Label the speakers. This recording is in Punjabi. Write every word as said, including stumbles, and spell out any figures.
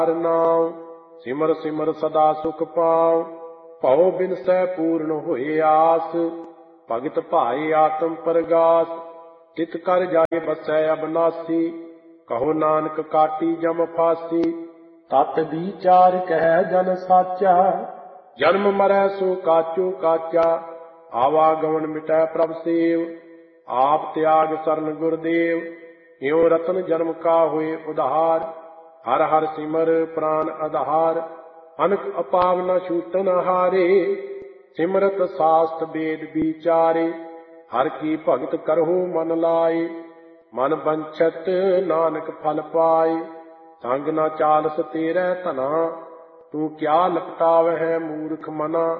Speaker 1: ਹਰਿ ਨਾਮ ਸਿਮਰ ਸਿਮਰ ਸਦਾ ਸੁਖ ਪਾਉ। ਭਉ ਬਿਨਸੈ ਪੂਰਨ ਹੋਏ ਆਸ, ਭਗਤ ਭਾਏ ਆਤਮ ਪਰਗਾਸ। ਤਿਤ ਕਰ ਜਾਏ ਬਸੈ ਅਬਨਾਸੀ, ਕਹੋ ਨਾਨਕ ਕਾਟੀ ਜਮ ਫਾਸੀ। ਤਤ ਵਿਚਾਰ ਕਹਿ ਜਨ ਸਾਚਾ, ਜਨਮ ਮਰੈ ਸੋ ਕਾਚੋ ਕਾਚਾ। ਆਵਾਗਮਨ ਮਿਟੈ ਪ੍ਰਭ ਸੇਵ, ਆਪ ਤਿਆਗ ਸਰਨ ਗੁਰਦੇਵ। ਇਉ ਰਤਨ ਜਨਮ ਕਾ ਹੋਏ ਉਧਾਰ, ਹਰ ਹਰ ਸਿਮਰ ਪ੍ਰਾਨ ਆਧਾਰ। ਅਨਕ ਅਪਾਵ ਨ ਛੂਟਨ ਹਾਰੇ, ਸਿਮਰਤ ਸਾਸਤ ਵੇਦ ਵਿਚਾਰੇ। ਹਰ ਕੀ ਭਗਤ ਕਰਹੁ ਮਨ ਲਾਏ, ਮਨ ਬੰਛਤ ਨਾਨਕ ਫਲ ਪਾਏ। ਸੰਗ ਨ ਚਾਲਸ ਤੇਰੈ ਧਨਾ, ਤੂੰ ਕਿਆ ਲਪਟਾਵਹਿ ਮੂਰਖ ਮਨਾ।